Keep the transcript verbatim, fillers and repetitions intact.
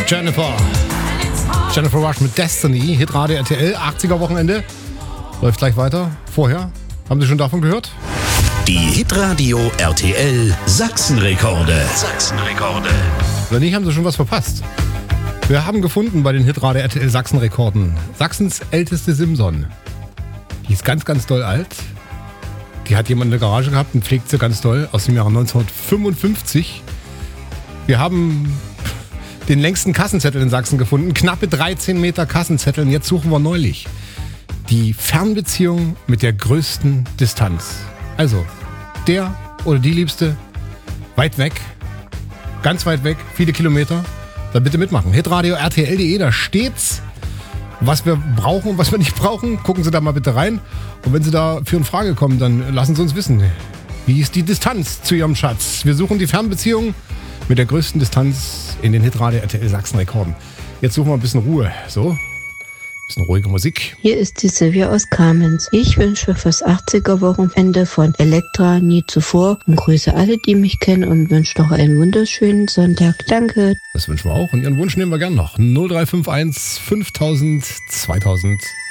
Jennifer. Jennifer Rush mit Destiny. Hitradio R T L, achtziger Wochenende. Läuft gleich weiter. Vorher, haben Sie schon davon gehört? Die Hitradio R T L Sachsenrekorde. Sachsenrekorde. Wenn nicht, haben Sie schon was verpasst. Wir haben gefunden bei den Hitradio R T L Sachsenrekorden Sachsens älteste Simson. Die ist ganz, ganz doll alt. Die hat jemand in der Garage gehabt und pflegt sie ganz doll aus dem Jahre neunzehnhundertfünfundfünfzig. Wir haben den längsten Kassenzettel in Sachsen gefunden. Knappe dreizehn Meter Kassenzettel. Und jetzt suchen wir neulich die Fernbeziehung mit der größten Distanz. Also, der oder die Liebste, weit weg, ganz weit weg, viele Kilometer. Dann bitte mitmachen. hitradio R T L punkt de, da steht's, was wir brauchen und was wir nicht brauchen. Gucken Sie da mal bitte rein. Und wenn Sie da für eine Frage kommen, dann lassen Sie uns wissen, wie ist die Distanz zu Ihrem Schatz? Wir suchen die Fernbeziehung mit der größten Distanz in den Hitradio R T L Sachsenrekorden. Jetzt suchen wir ein bisschen Ruhe. So, ein bisschen ruhige Musik. Hier ist die Silvia aus Kamenz. Ich wünsche fürs achtziger Wochenende von Elektra nie zuvor und grüße alle, die mich kennen und wünsche noch einen wunderschönen Sonntag. Danke. Das wünschen wir auch und Ihren Wunsch nehmen wir gern noch. null drei fünf eins fünftausend zweitausend